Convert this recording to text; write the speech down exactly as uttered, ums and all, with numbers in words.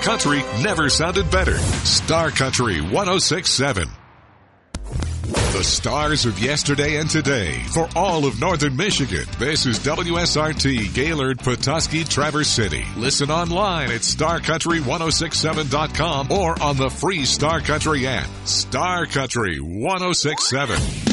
country never sounded better. Star Country one oh six point seven. The stars of yesterday and today for all of northern Michigan. This is W S R T, Gaylord, Petoskey, Traverse City. Listen online at star country one oh six seven dot com or on the free Star Country app. Star Country one oh six point seven.